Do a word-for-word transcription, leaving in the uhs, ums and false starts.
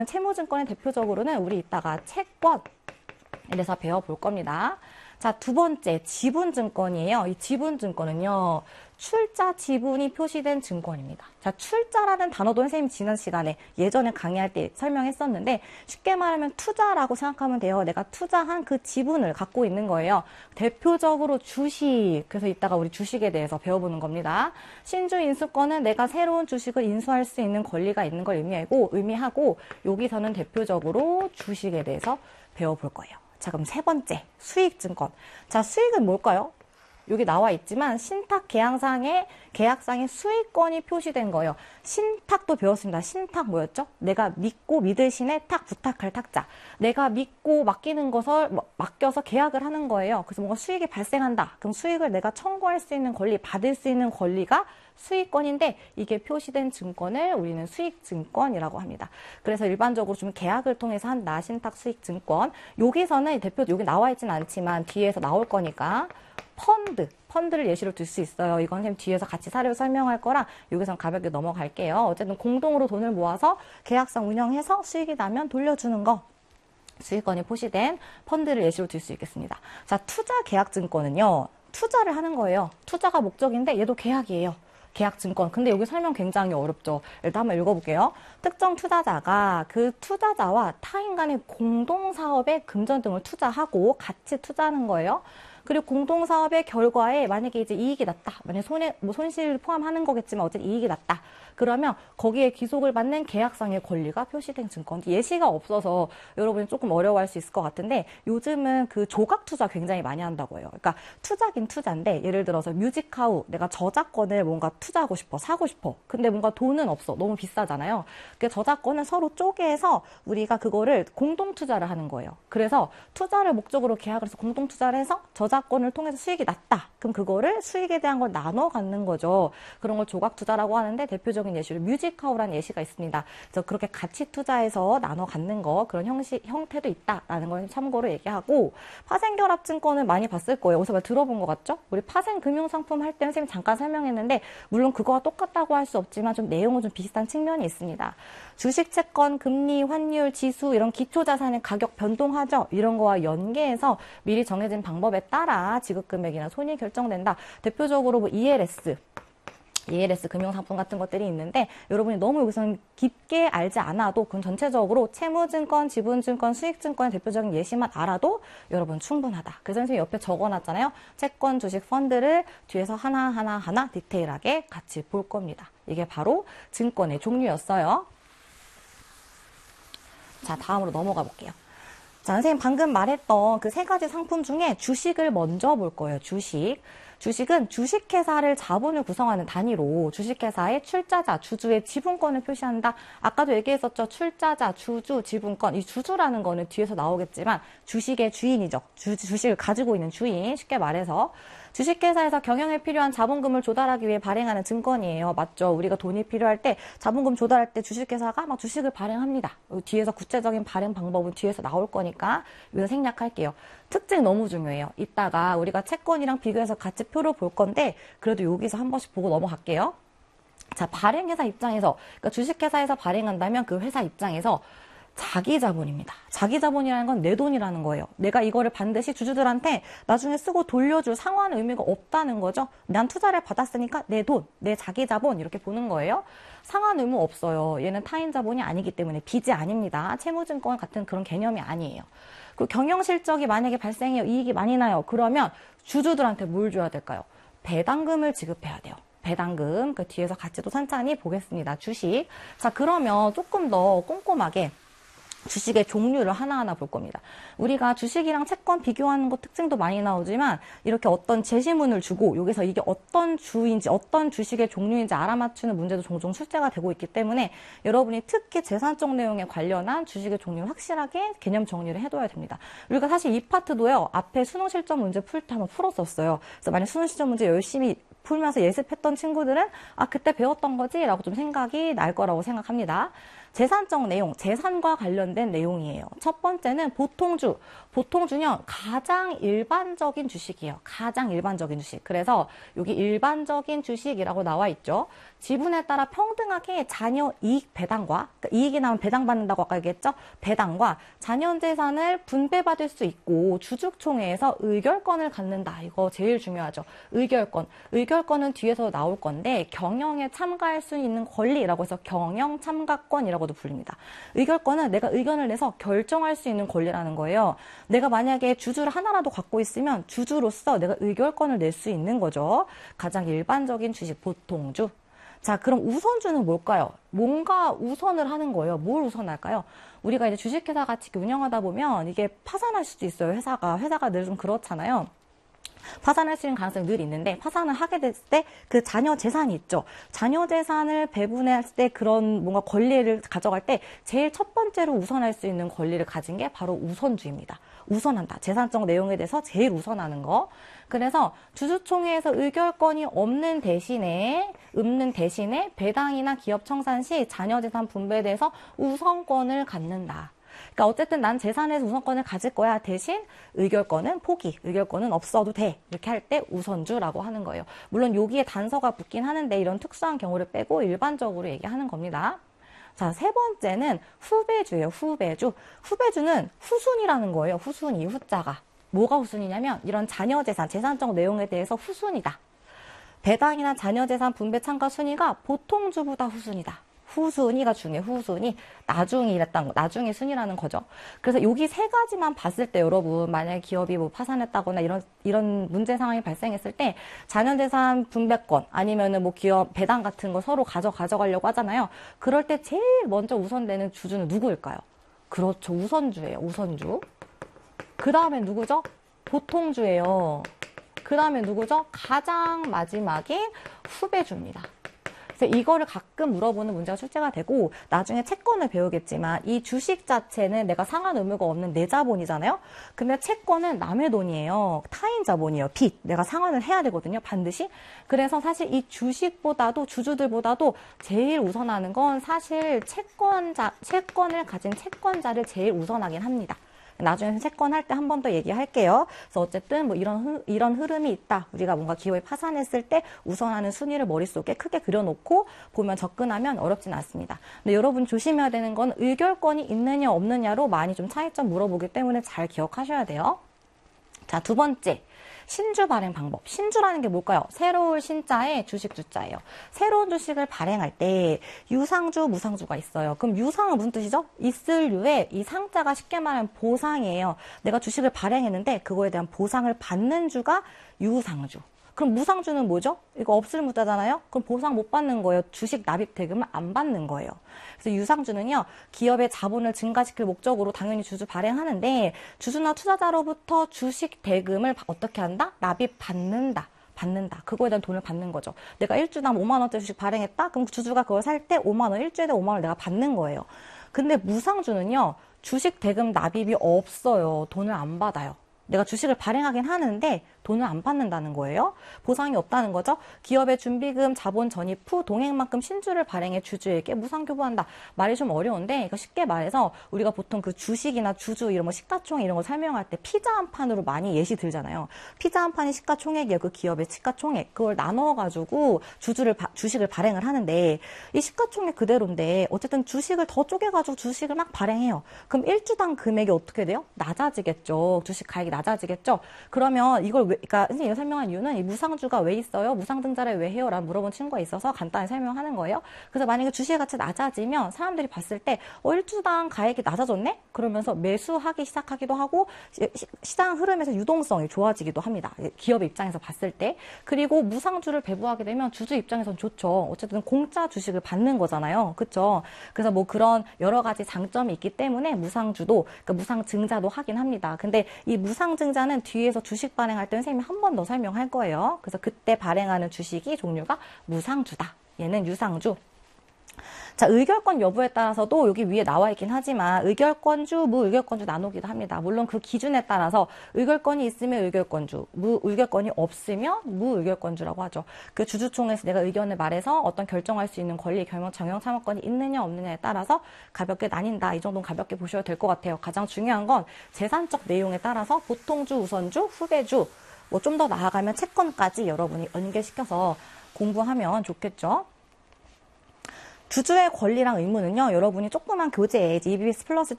채무증권의 대표적으로는 우리 이따가 채권 이래서 배워볼 겁니다. 자, 두 번째 지분증권이에요. 이 지분증권은요, 출자 지분이 표시된 증권입니다. 자, 출자라는 단어도 선생님 지난 시간에 예전에 강의할 때 설명했었는데 쉽게 말하면 투자라고 생각하면 돼요. 내가 투자한 그 지분을 갖고 있는 거예요. 대표적으로 주식. 그래서 이따가 우리 주식에 대해서 배워보는 겁니다. 신주 인수권은 내가 새로운 주식을 인수할 수 있는 권리가 있는 걸 의미하고, 의미하고 여기서는 대표적으로 주식에 대해서 배워볼 거예요. 자, 그럼 세 번째, 수익증권. 자, 수익은 뭘까요? 여기 나와 있지만 신탁 계약상에, 계약상에 수익권이 표시된 거예요. 신탁도 배웠습니다. 신탁 뭐였죠? 내가 믿고 믿을 신에 탁 부탁할 탁자. 내가 믿고 맡기는 것을 맡겨서 계약을 하는 거예요. 그래서 뭔가 수익이 발생한다. 그럼 수익을 내가 청구할 수 있는 권리, 받을 수 있는 권리가 수익권인데 이게 표시된 증권을 우리는 수익증권이라고 합니다. 그래서 일반적으로 좀 계약을 통해서 한다. 신탁 수익증권. 여기서는 대표 여기 나와 있지는 않지만 뒤에서 나올 거니까 펀드, 펀드를 예시로 들 수 있어요. 이건 선생님 뒤에서 같이 사례로 설명할 거라 여기선 가볍게 넘어갈게요. 어쨌든 공동으로 돈을 모아서 계약상 운영해서 수익이 나면 돌려주는 거. 수익권이 표시된 펀드를 예시로 들 수 있겠습니다. 자, 투자계약증권은요. 투자를 하는 거예요. 투자가 목적인데 얘도 계약이에요. 계약증권. 근데 여기 설명 굉장히 어렵죠. 일단 한번 읽어볼게요. 특정 투자자가 그 투자자와 타인 간의 공동사업에 금전 등을 투자하고 같이 투자하는 거예요. 그리고 공동사업의 결과에 만약에 이제 이익이 났다. 만약에 손해, 뭐 손실을 포함하는 거겠지만 어쨌든 이익이 났다. 그러면 거기에 기속을 받는 계약상의 권리가 표시된 증권. 예시가 없어서 여러분이 조금 어려워할 수 있을 것 같은데 요즘은 그 조각 투자 굉장히 많이 한다고 해요. 그러니까 투자긴 투자인데 예를 들어서 뮤직하우 내가 저작권을 뭔가 투자하고 싶어, 사고 싶어. 근데 뭔가 돈은 없어. 너무 비싸잖아요. 그 저작권을 서로 쪼개서 우리가 그거를 공동 투자를 하는 거예요. 그래서 투자를 목적으로 계약을 해서 공동 투자를 해서 저작권을 통해서 수익이 났다. 그럼 그거를 수익에 대한 걸 나눠 갖는 거죠. 그런 걸 조각 투자라고 하는데 대표적인 예시로 뮤직하우라는 예시가 있습니다. 그래서 그렇게 같이 투자해서 나눠 갖는 거 그런 형식 형태도 있다라는 걸 참고로 얘기하고 파생결합증권을 많이 봤을 거예요. 어디서 말 들어본 것 같죠? 우리 파생금융상품 할 때 선생님 잠깐 설명했는데 물론 그거와 똑같다고 할 수 없지만 좀 내용은 좀 비슷한 측면이 있습니다. 주식 채권, 금리, 환율, 지수 이런 기초자산의 가격 변동하죠. 이런 거와 연계해서 미리 정해진 방법에 따라 지급금액이나 손익이 결정된다. 대표적으로 뭐 이엘에스 이엘에스 금융상품 같은 것들이 있는데 여러분이 너무 여기서는 깊게 알지 않아도 그건 전체적으로 채무증권, 지분증권, 수익증권의 대표적인 예시만 알아도 여러분 충분하다. 그래서 선생님이 옆에 적어놨잖아요. 채권, 주식, 펀드를 뒤에서 하나하나 하나 디테일하게 같이 볼 겁니다. 이게 바로 증권의 종류였어요. 자, 다음으로 넘어가 볼게요. 자, 선생님 방금 말했던 그 세 가지 상품 중에 주식을 먼저 볼 거예요. 주식. 주식은 주식회사를 자본을 구성하는 단위로 주식회사의 출자자, 주주의 지분권을 표시한다. 아까도 얘기했었죠. 출자자, 주주, 지분권. 이 주주라는 거는 뒤에서 나오겠지만 주식의 주인이죠. 주, 주식을 가지고 있는 주인. 쉽게 말해서. 주식회사에서 경영에 필요한 자본금을 조달하기 위해 발행하는 증권이에요. 맞죠? 우리가 돈이 필요할 때 자본금 조달할 때 주식회사가 막 주식을 발행합니다. 뒤에서 구체적인 발행 방법은 뒤에서 나올 거니까 이거 생략할게요. 특징 너무 중요해요. 이따가 우리가 채권이랑 비교해서 같이 표를 볼 건데 그래도 여기서 한 번씩 보고 넘어갈게요. 자, 발행회사 입장에서 그러니까 주식회사에서 발행한다면 그 회사 입장에서 자기 자본입니다. 자기 자본이라는 건 내 돈이라는 거예요. 내가 이거를 반드시 주주들한테 나중에 쓰고 돌려줄 상환 의미가 없다는 거죠. 난 투자를 받았으니까 내 돈, 내 자기 자본 이렇게 보는 거예요. 상환 의무 없어요. 얘는 타인 자본이 아니기 때문에 빚이 아닙니다. 채무증권 같은 그런 개념이 아니에요. 그리고 경영 실적이 만약에 발생해요. 이익이 많이 나요. 그러면 주주들한테 뭘 줘야 될까요? 배당금을 지급해야 돼요. 배당금. 그 뒤에서 같이 또 산찬히 보겠습니다. 주식. 자, 그러면 조금 더 꼼꼼하게 주식의 종류를 하나하나 볼 겁니다. 우리가 주식이랑 채권 비교하는 것 특징도 많이 나오지만 이렇게 어떤 제시문을 주고 여기서 이게 어떤 주인지 어떤 주식의 종류인지 알아맞추는 문제도 종종 출제가 되고 있기 때문에 여러분이 특히 재산적 내용에 관련한 주식의 종류를 확실하게 개념 정리를 해둬야 됩니다. 우리가 사실 이 파트도요. 앞에 수능 실전 문제 풀 때 한번 풀었었어요. 그래서 만약 수능 실전 문제 열심히 풀면서 예습했던 친구들은 아 그때 배웠던 거지? 라고 좀 생각이 날 거라고 생각합니다. 재산적 내용, 재산과 관련된 내용이에요. 첫 번째는 보통주. 보통주는 가장 일반적인 주식이에요. 가장 일반적인 주식. 그래서 여기 일반적인 주식이라고 나와 있죠. 지분에 따라 평등하게 자녀 이익 배당과, 그러니까 이익이 나면 배당받는다고 아까 얘기했죠? 배당과 자녀 재산을 분배받을 수 있고 주주총회에서 의결권을 갖는다. 이거 제일 중요하죠. 의결권. 의결권은 뒤에서 나올 건데 경영에 참가할 수 있는 권리라고 해서 경영 참가권이라고도 불립니다. 의결권은 내가 의견을 내서 결정할 수 있는 권리라는 거예요. 내가 만약에 주주를 하나라도 갖고 있으면 주주로서 내가 의결권을 낼 수 있는 거죠. 가장 일반적인 주식 보통주. 자, 그럼 우선주는 뭘까요? 뭔가 우선을 하는 거예요. 뭘 우선할까요? 우리가 이제 주식회사 같이 운영하다 보면 이게 파산할 수도 있어요. 회사가. 회사가 늘 좀 그렇잖아요. 파산할 수 있는 가능성이 늘 있는데 파산을 하게 됐을 때 그 자녀 재산이 있죠. 자녀 재산을 배분했을 때 그런 뭔가 권리를 가져갈 때 제일 첫 번째로 우선할 수 있는 권리를 가진 게 바로 우선주입니다. 우선한다. 재산적 내용에 대해서 제일 우선하는 거. 그래서 주주총회에서 의결권이 없는 대신에 없는 대신에 배당이나 기업 청산 시 자녀 재산 분배에 대해서 우선권을 갖는다. 그러니까 어쨌든 난 재산에서 우선권을 가질 거야. 대신 의결권은 포기, 의결권은 없어도 돼. 이렇게 할 때 우선주라고 하는 거예요. 물론 여기에 단서가 붙긴 하는데 이런 특수한 경우를 빼고 일반적으로 얘기하는 겁니다. 자, 세 번째는 후배주예요. 후배주. 후배주는 후순위라는 거예요. 후순위, 후자가. 뭐가 후순위냐면 이런 자녀 재산, 재산적 내용에 대해서 후순위다. 배당이나 자녀 재산 분배 참가 순위가 보통주보다 후순위다. 후순위가 중요해. 후순위. 나중이랬던 거. 나중에 순위라는 거죠. 그래서 여기 세 가지만 봤을 때 여러분 만약에 기업이 뭐 파산했다거나 이런 이런 문제 상황이 발생했을 때 자녀 재산 분배권 아니면은 뭐 기업 배당 같은 거 서로 가져 가져가려고 하잖아요. 그럴 때 제일 먼저 우선되는 주주는 누구일까요? 그렇죠. 우선주예요. 우선주. 그 다음에 누구죠? 보통주예요. 그 다음에 누구죠? 가장 마지막인 후배주입니다. 그래서 이거를 가끔 물어보는 문제가 출제가 되고 나중에 채권을 배우겠지만 이 주식 자체는 내가 상환 의무가 없는 내 자본이잖아요. 근데 채권은 남의 돈이에요. 타인 자본이에요. 빚. 내가 상환을 해야 되거든요. 반드시. 그래서 사실 이 주식보다도 주주들보다도 제일 우선하는 건 사실 채권자, 채권을 가진 채권자를 제일 우선하긴 합니다. 나중에 채권 할 때 한 번 더 얘기할게요. 그래서 어쨌든 뭐 이런 흐, 이런 흐름이 있다. 우리가 뭔가 기업이 파산했을 때 우선하는 순위를 머릿속에 크게 그려놓고 보면 접근하면 어렵진 않습니다. 근데 여러분 조심해야 되는 건 의결권이 있느냐 없느냐로 많이 좀 차이점 물어보기 때문에 잘 기억하셔야 돼요. 자, 두 번째. 신주 발행 방법. 신주라는 게 뭘까요? 새로운 신자에 주식 주자예요. 새로운 주식을 발행할 때 유상주, 무상주가 있어요. 그럼 유상은 무슨 뜻이죠? 있을 유에 이 상자가 쉽게 말하면 보상이에요. 내가 주식을 발행했는데 그거에 대한 보상을 받는 주가 유상주. 그럼 무상주는 뭐죠? 이거 없을 무자잖아요? 그럼 보상 못 받는 거예요. 주식 납입 대금을 안 받는 거예요. 그래서 유상주는요, 기업의 자본을 증가시킬 목적으로 당연히 주주 발행하는데, 주주나 투자자로부터 주식 대금을 어떻게 한다? 납입 받는다. 받는다. 그거에 대한 돈을 받는 거죠. 내가 일주당 오만 원짜리 주식 발행했다? 그럼 주주가 그걸 살 때 오만 원, 일주일에 오만 원을 내가 받는 거예요. 근데 무상주는요, 주식 대금 납입이 없어요. 돈을 안 받아요. 내가 주식을 발행하긴 하는데 돈을 안 받는다는 거예요. 보상이 없다는 거죠. 기업의 준비금, 자본 전입 후 동액만큼 신주를 발행해 주주에게 무상교부한다. 말이 좀 어려운데 이거 쉽게 말해서 우리가 보통 그 주식이나 주주 이런 뭐 시가총액 이런 거 설명할 때 피자 한 판으로 많이 예시 들잖아요. 피자 한 판이 시가총액이에요. 그 기업의 시가총액. 그걸 나눠가지고 주주를 바, 주식을 발행을 하는데 이 시가총액 그대로인데 어쨌든 주식을 더 쪼개가지고 주식을 막 발행해요. 그럼 일주당 금액이 어떻게 돼요? 낮아지겠죠. 주식 가액이 낮아지겠죠. 그러면 이걸 왜, 그러니까 선생님이 설명한 이유는 이 무상주가 왜 있어요? 무상증자를 왜 해요? 라고 물어본 친구가 있어서 간단히 설명하는 거예요. 그래서 만약에 주식의 가치 낮아지면 사람들이 봤을 때 어, 일주당 가액이 낮아졌네? 그러면서 매수하기 시작하기도 하고 시, 시장 흐름에서 유동성이 좋아지기도 합니다. 기업의 입장에서 봤을 때. 그리고 무상주를 배부하게 되면 주주 입장에선 좋죠. 어쨌든 공짜 주식을 받는 거잖아요. 그렇죠? 그래서 뭐 그런 여러 가지 장점이 있기 때문에 무상주도 그러니까 무상증자도 하긴 합니다. 근데 이 무상증자는 뒤에서 주식 발행할 때 선생님이 한 번 더 설명할 거예요. 그래서 그때 발행하는 주식이 종류가 무상주다. 얘는 유상주. 자, 의결권 여부에 따라서도 여기 위에 나와 있긴 하지만 의결권주, 무의결권주 나누기도 합니다. 물론 그 기준에 따라서 의결권이 있으면 의결권주, 무의결권이 없으면 무의결권주라고 하죠. 그 주주총회에서 내가 의견을 말해서 어떤 결정할 수 있는 권리, 경영, 정형 참여권이 있느냐 없느냐에 따라서 가볍게 나뉜다. 이 정도는 가볍게 보셔도 될 것 같아요. 가장 중요한 건 재산적 내용에 따라서 보통주, 우선주, 후배주, 뭐 좀 더 나아가면 채권까지 여러분이 연계시켜서 공부하면 좋겠죠. 주주의 권리랑 의무는요, 여러분이 조그만 교재에 이비에스 플러스